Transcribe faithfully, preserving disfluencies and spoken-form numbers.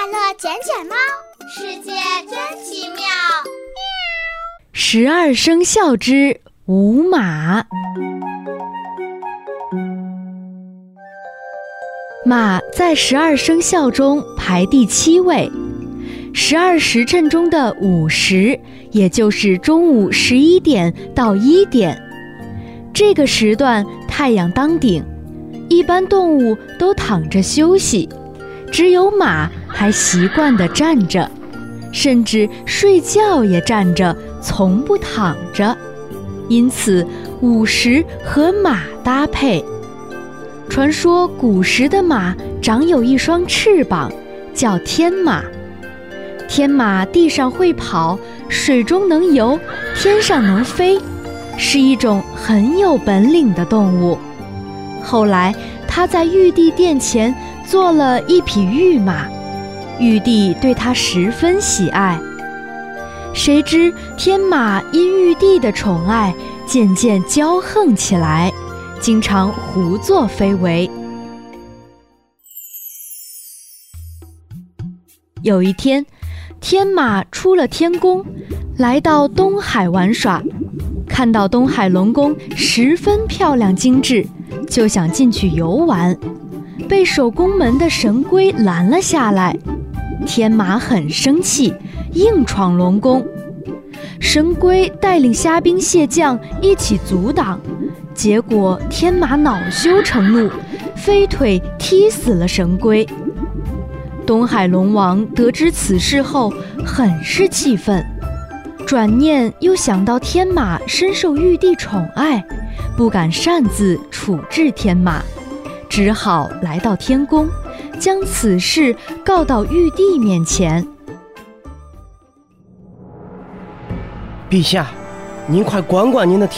乐卷卷猫，世界真奇妙。 十二生肖之午马。马在十二生肖中排第七位，十二时辰中的午时，也就是中午十一点到一点，这个时段太阳当顶，一般动物都躺着休息，只有马还习惯地站着，甚至睡觉也站着，从不躺着，因此午时和马搭配。传说古时的马长有一双翅膀，叫天马。天马地上会跑，水中能游，天上能飞，是一种很有本领的动物。后来他在玉帝殿前做了一匹玉马，玉帝对他十分喜爱。谁知天马因玉帝的宠爱，渐渐骄横起来，经常胡作非为。有一天，天马出了天宫，来到东海玩耍，看到东海龙宫十分漂亮精致，就想进去游玩，被守宫门的神龟拦了下来。天马很生气，硬闯龙宫。神龟带领虾兵蟹将一起阻挡，结果天马恼羞成怒，飞腿踢死了神龟。东海龙王得知此事后很是气愤，转念又想到天马深受玉帝宠爱，不敢擅自处置天马，只好来到天宫，将此事告到玉帝面前。 陛下，您快管管您的天